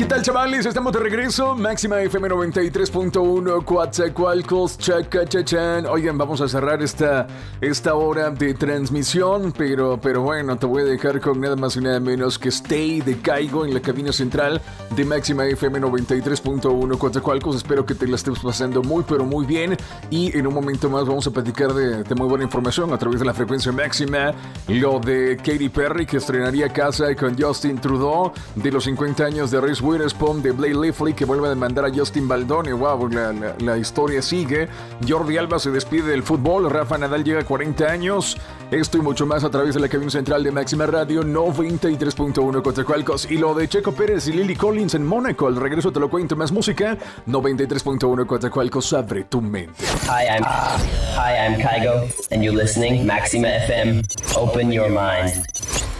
¿Qué tal, chavales? Estamos de regreso. Máxima FM 93.1, Coatzacoalcos, Chacachachán. Oigan, vamos a cerrar esta hora de transmisión, pero bueno, te voy a dejar con nada más y nada menos que Stay de Caigo en la cabina central de Máxima FM 93.1, Coatzacoalcos. Espero que te la estés pasando muy, pero muy bien. Y en un momento más vamos a platicar de muy buena información a través de la frecuencia máxima. Lo de Katy Perry, que estrenaría casa con Justin Trudeau, de los 50 años de Reese Witherspoon, de Blake Lively, que vuelve a demandar a Justin Baldoni. Wow, la historia sigue. Jordi Alba se despide del fútbol. Rafa Nadal llega a 40 años. Esto y mucho más a través de la cabina central de Máxima Radio 93.1 Coatzacoalcos. Y lo de Checo Pérez y Lily Collins en Mónaco. Al regreso te lo cuento. Más música. 93.1 Coatzacoalcos. Abre tu mente. Hi, I'm Kygo, and you're listening Maxima FM. Open your mind.